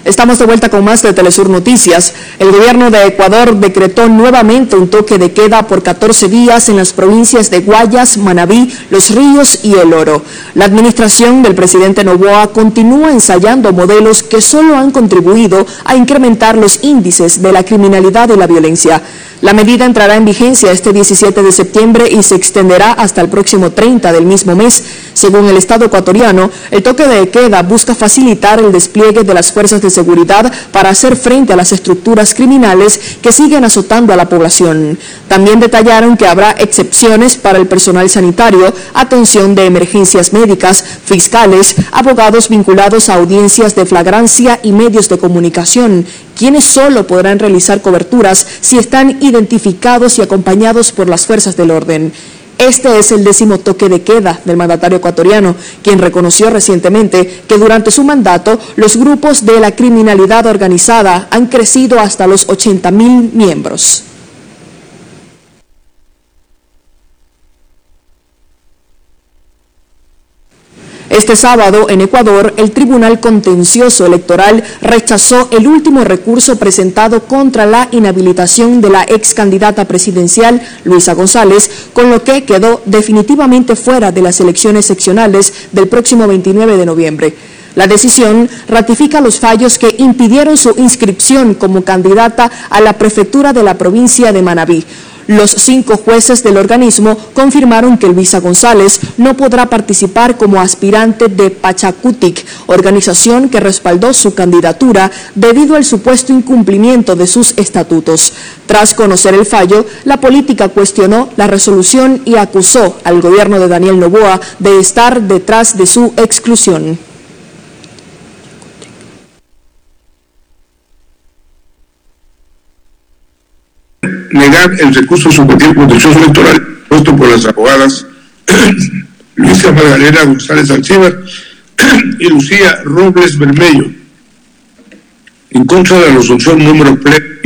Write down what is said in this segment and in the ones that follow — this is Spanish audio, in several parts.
Estamos de vuelta con más de Telesur Noticias. El gobierno de Ecuador decretó nuevamente un toque de queda por 14 días en las provincias de Guayas, Manabí, Los Ríos y El Oro. La administración del presidente Noboa continúa ensayando modelos que solo han contribuido a incrementar los índices de la criminalidad y la violencia. La medida entrará en vigencia este 17 de septiembre y se extenderá hasta el próximo 30 del mismo mes. Según el Estado ecuatoriano, el toque de queda busca facilitar el despliegue de las fuerzas de seguridad para hacer frente a las estructuras criminales que siguen azotando a la población. También detallaron que habrá excepciones para el personal sanitario, atención de emergencias médicas, fiscales, abogados vinculados a audiencias de flagrancia y medios de comunicación, quienes solo podrán realizar coberturas si están identificados y acompañados por las fuerzas del orden. Este es el 10º toque de queda del mandatario ecuatoriano, quien reconoció recientemente que durante su mandato los grupos de la criminalidad organizada han crecido hasta los 80.000 miembros. Este sábado, en Ecuador, el Tribunal Contencioso Electoral rechazó el último recurso presentado contra la inhabilitación de la ex candidata presidencial, Luisa González, con lo que quedó definitivamente fuera de las elecciones seccionales del próximo 29 de noviembre. La decisión ratifica los fallos que impidieron su inscripción como candidata a la prefectura de la provincia de Manabí. Los 5 jueces del organismo confirmaron que Luisa González no podrá participar como aspirante de Pachacutic, organización que respaldó su candidatura debido al supuesto incumplimiento de sus estatutos. Tras conocer el fallo, la política cuestionó la resolución y acusó al gobierno de Daniel Noboa de estar detrás de su exclusión. Negar el recurso superior contencioso electoral puesto por las abogadas Luisa Magdalena González Alcíbar y Lucía Robles Bermello en contra de la resolución número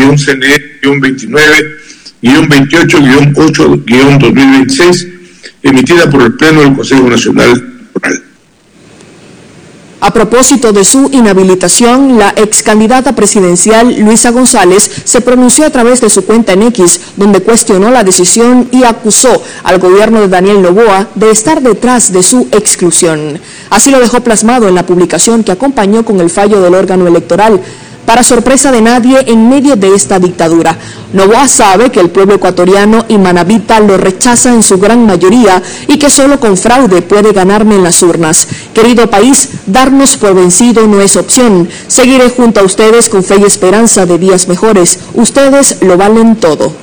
PLE-CNE-29-28-8-2026 emitida por el Pleno del Consejo Nacional Electoral. A propósito de su inhabilitación, la ex candidata presidencial Luisa González se pronunció a través de su cuenta en X, donde cuestionó la decisión y acusó al gobierno de Daniel Noboa de estar detrás de su exclusión. Así lo dejó plasmado en la publicación que acompañó con el fallo del órgano electoral. Para sorpresa de nadie, en medio de esta dictadura, Noboa sabe que el pueblo ecuatoriano y manabita lo rechaza en su gran mayoría y que solo con fraude puede ganarme en las urnas. Querido país, darnos por vencido no es opción. Seguiré junto a ustedes con fe y esperanza de días mejores. Ustedes lo valen todo.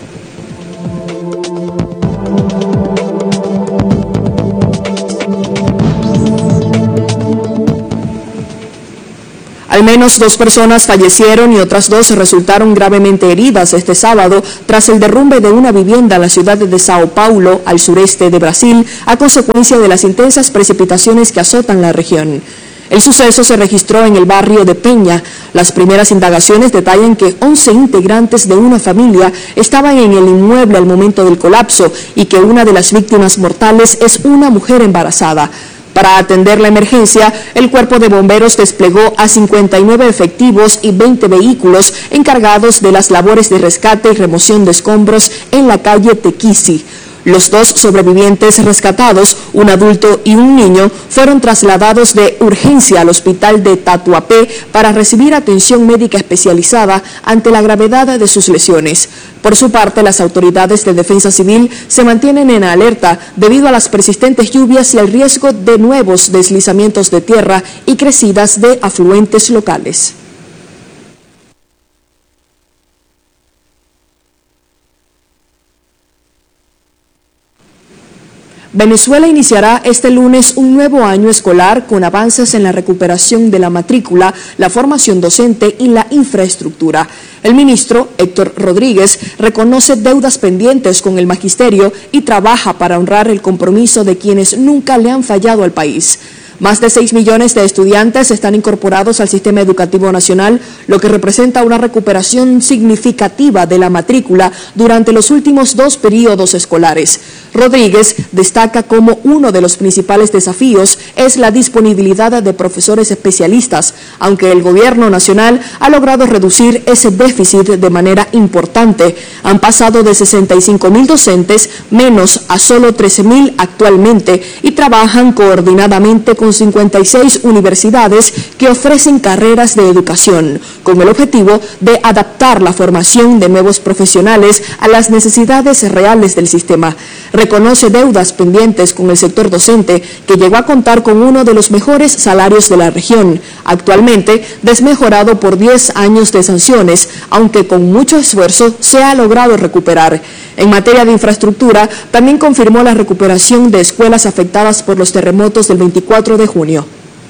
Al menos 2 personas fallecieron y otras 2 resultaron gravemente heridas este sábado tras el derrumbe de una vivienda en la ciudad de Sao Paulo, al sureste de Brasil, a consecuencia de las intensas precipitaciones que azotan la región. El suceso se registró en el barrio de Peña. Las primeras indagaciones detallan que 11 integrantes de una familia estaban en el inmueble al momento del colapso y que una de las víctimas mortales es una mujer embarazada. Para atender la emergencia, el Cuerpo de Bomberos desplegó a 59 efectivos y 20 vehículos encargados de las labores de rescate y remoción de escombros en la calle Tequisi. Los 2 sobrevivientes rescatados, un adulto y un niño, fueron trasladados de urgencia al hospital de Tatuapé para recibir atención médica especializada ante la gravedad de sus lesiones. Por su parte, las autoridades de defensa civil se mantienen en alerta debido a las persistentes lluvias y al riesgo de nuevos deslizamientos de tierra y crecidas de afluentes locales. Venezuela iniciará este lunes un nuevo año escolar con avances en la recuperación de la matrícula, la formación docente y la infraestructura. El ministro Héctor Rodríguez reconoce deudas pendientes con el magisterio y trabaja para honrar el compromiso de quienes nunca le han fallado al país. Más de 6 millones de estudiantes están incorporados al sistema educativo nacional, lo que representa una recuperación significativa de la matrícula durante los últimos 2 periodos escolares. Rodríguez destaca como uno de los principales desafíos es la disponibilidad de profesores especialistas, aunque el gobierno nacional ha logrado reducir ese déficit de manera importante. Han pasado de 65.000 docentes menos a solo 13.000 actualmente y trabajan coordinadamente con 56 universidades que ofrecen carreras de educación, con el objetivo de adaptar la formación de nuevos profesionales a las necesidades reales del sistema. Reconoce deudas pendientes con el sector docente, que llegó a contar con uno de los mejores salarios de la región, actualmente desmejorado por 10 años de sanciones, aunque con mucho esfuerzo se ha logrado recuperar. En materia de infraestructura, también confirmó la recuperación de escuelas afectadas por los terremotos del 24 de junio.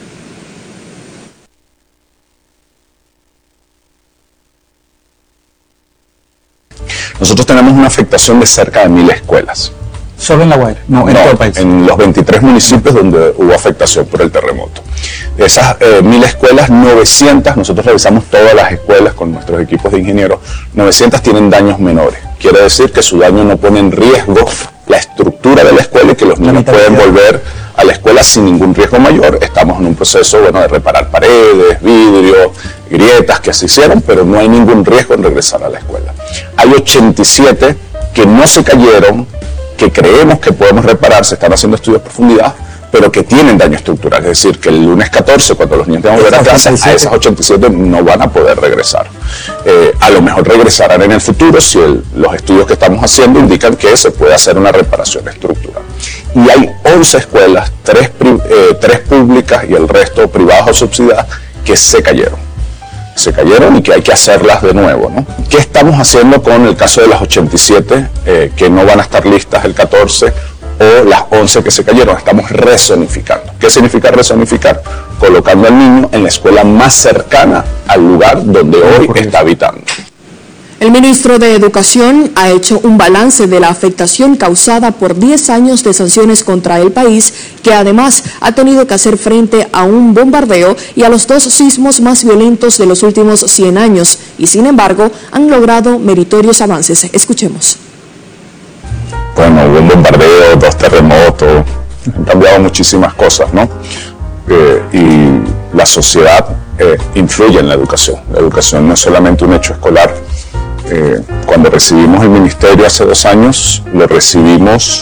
Nosotros tenemos una afectación de cerca de 1.000 escuelas. ¿Solo en La Guaira? No, en todo el país. En los 23 municipios donde hubo afectación por el terremoto. De esas 1.000 escuelas, 900, nosotros revisamos todas las escuelas con nuestros equipos de ingenieros, 900 tienen daños menores. Quiere decir que su daño no pone en riesgo la estructura de la escuela y que los niños pueden volver a la escuela sin ningún riesgo mayor. Estamos en un proceso de reparar paredes, vidrios, grietas que se hicieron, pero no hay ningún riesgo en regresar a la escuela. Hay 87 que no se cayeron, que creemos que podemos reparar, se están haciendo estudios de profundidad, pero que tienen daño estructural. Es decir, que el lunes 14, cuando los niños tengan que volver a casa, a esas 87 no van a poder regresar. A lo mejor regresarán en el futuro si los estudios que estamos haciendo indican que se puede hacer una reparación estructural. Y hay 11 escuelas, 3 públicas y el resto privadas o subsidiadas, que se cayeron y que hay que hacerlas de nuevo, ¿no? ¿Qué estamos haciendo con el caso de las 87 que no van a estar listas el 14 o las 11 que se cayeron? Estamos rezonificando. ¿Qué significa rezonificar? Colocando al niño en la escuela más cercana al lugar donde hoy está habitando. El ministro de Educación ha hecho un balance de la afectación causada por 10 años de sanciones contra el país, que además ha tenido que hacer frente a un bombardeo y a los 2 sismos más violentos de los últimos 100 años, y sin embargo han logrado meritorios avances. Escuchemos. Bueno, hubo un bombardeo, 2 terremotos, han cambiado muchísimas cosas, ¿no? Y la sociedad influye en la educación. La educación no es solamente un hecho escolar. Cuando recibimos el ministerio hace 2 años, lo recibimos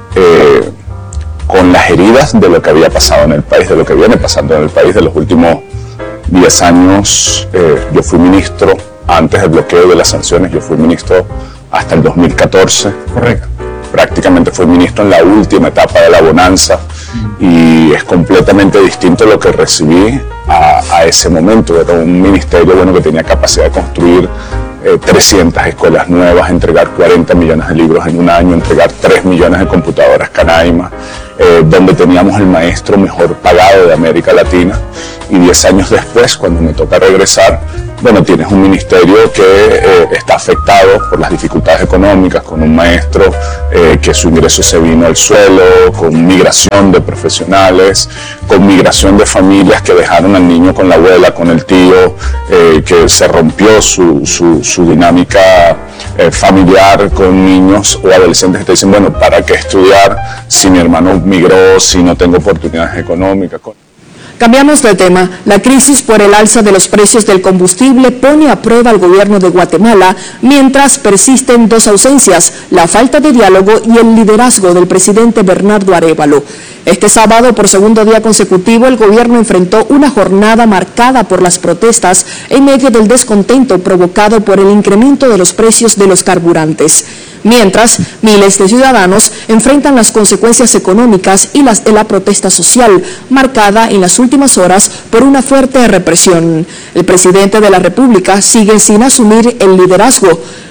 con las heridas de lo que había pasado en el país, de lo que viene pasando en el país de los últimos 10 años. Yo fui ministro antes del bloqueo de las sanciones, yo fui ministro hasta el 2014. Correcto. Prácticamente fui ministro en la última etapa de la bonanza y es completamente distinto lo que recibí a ese momento. Era un ministerio que tenía capacidad de construir 300 escuelas nuevas, entregar 40 millones de libros en un año, entregar 3 millones de computadoras Canaima, donde teníamos el maestro mejor pagado de América Latina. Y 10 años después, cuando me toca regresar, tienes un ministerio que está afectado por las dificultades económicas, con un maestro que su ingreso se vino al suelo, con migración de profesionales, con migración de familias que dejaron al niño con la abuela, con el tío, que se rompió su dinámica familiar, con niños o adolescentes que te dicen, ¿para qué estudiar si mi hermano migró, si no tengo oportunidades económicas? Cambiamos de tema. La crisis por el alza de los precios del combustible pone a prueba al gobierno de Guatemala, mientras persisten 2 ausencias: la falta de diálogo y el liderazgo del presidente Bernardo Arévalo. Este sábado, por segundo día consecutivo, el gobierno enfrentó una jornada marcada por las protestas en medio del descontento provocado por el incremento de los precios de los carburantes. Mientras, miles de ciudadanos enfrentan las consecuencias económicas y las de la protesta social, marcada en las últimas horas por una fuerte represión. El presidente de la República sigue sin asumir el liderazgo.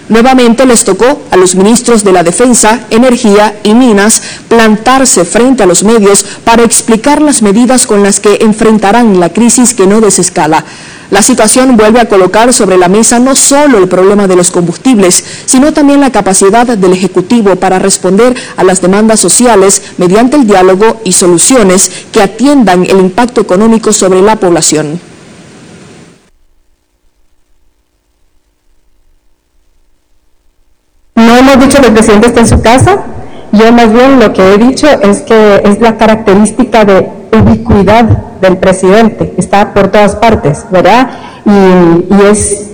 Nuevamente les tocó a los ministros de la Defensa, Energía y Minas plantarse frente a los medios para explicar las medidas con las que enfrentarán la crisis que no desescala. La situación vuelve a colocar sobre la mesa no solo el problema de los combustibles, sino también la capacidad del Ejecutivo para responder a las demandas sociales mediante el diálogo y soluciones que atiendan el impacto económico sobre la población. No hemos dicho que el presidente está en su casa. Yo más bien lo que he dicho es que es la característica de ubicuidad del presidente, está por todas partes, ¿verdad? Y es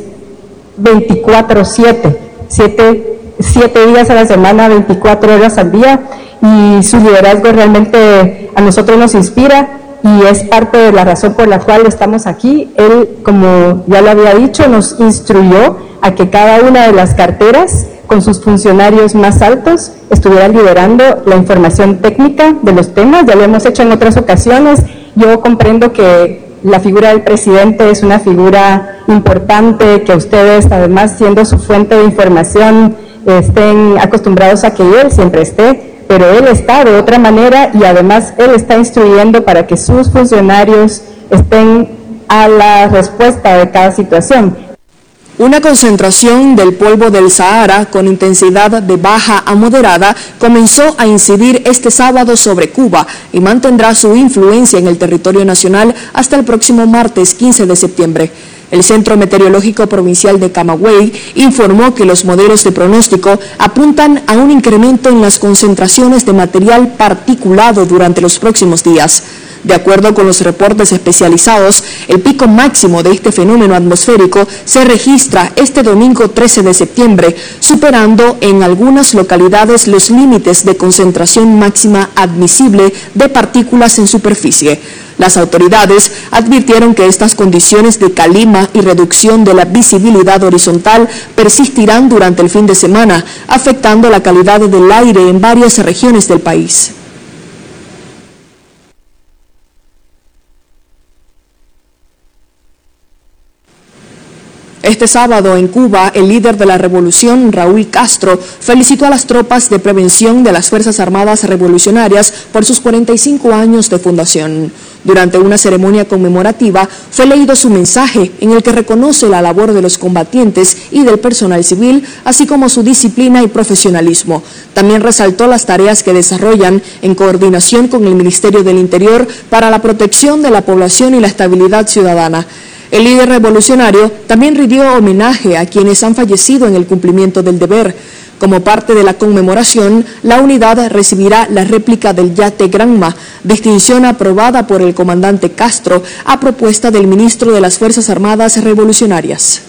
24/7, 7 días a la semana, 24 horas al día, y su liderazgo realmente a nosotros nos inspira y es parte de la razón por la cual estamos aquí. Él, como ya lo había dicho, nos instruyó a que cada una de las carteras con sus funcionarios más altos estuvieran liderando la información técnica de los temas. Ya lo hemos hecho en otras ocasiones. Yo comprendo que la figura del presidente es una figura importante, que ustedes, además, siendo su fuente de información, estén acostumbrados a que él siempre esté, pero él está de otra manera y además él está instruyendo para que sus funcionarios estén a la respuesta de cada situación. Una concentración del polvo del Sahara con intensidad de baja a moderada comenzó a incidir este sábado sobre Cuba y mantendrá su influencia en el territorio nacional hasta el próximo martes 15 de septiembre. El Centro Meteorológico Provincial de Camagüey informó que los modelos de pronóstico apuntan a un incremento en las concentraciones de material particulado durante los próximos días. De acuerdo con los reportes especializados, el pico máximo de este fenómeno atmosférico se registra este domingo 13 de septiembre, superando en algunas localidades los límites de concentración máxima admisible de partículas en superficie. Las autoridades advirtieron que estas condiciones de calima y reducción de la visibilidad horizontal persistirán durante el fin de semana, afectando la calidad del aire en varias regiones del país. Este sábado en Cuba, el líder de la revolución, Raúl Castro, felicitó a las tropas de prevención de las Fuerzas Armadas Revolucionarias por sus 45 años de fundación. Durante una ceremonia conmemorativa fue leído su mensaje en el que reconoce la labor de los combatientes y del personal civil, así como su disciplina y profesionalismo. También resaltó las tareas que desarrollan en coordinación con el Ministerio del Interior para la protección de la población y la estabilidad ciudadana. El líder revolucionario también rindió homenaje a quienes han fallecido en el cumplimiento del deber. Como parte de la conmemoración, la unidad recibirá la réplica del yate Granma, distinción aprobada por el comandante Castro a propuesta del ministro de las Fuerzas Armadas Revolucionarias.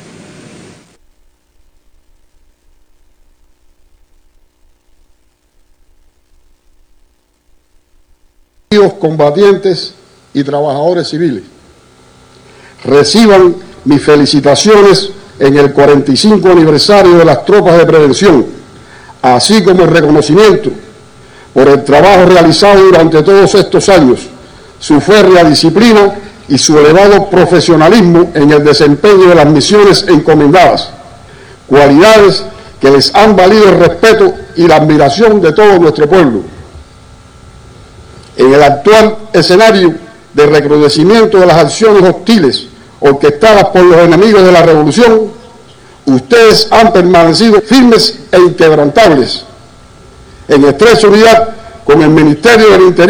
Combatientes y trabajadores civiles, reciban mis felicitaciones en el 45 aniversario de las tropas de prevención, así como el reconocimiento por el trabajo realizado durante todos estos años, su férrea disciplina y su elevado profesionalismo en el desempeño de las misiones encomendadas, cualidades que les han valido el respeto y la admiración de todo nuestro pueblo. En el actual escenario de recrudecimiento de las acciones hostiles orquestadas por los enemigos de la revolución, ustedes han permanecido firmes e inquebrantables, en estrecha unidad con el Ministerio del Interior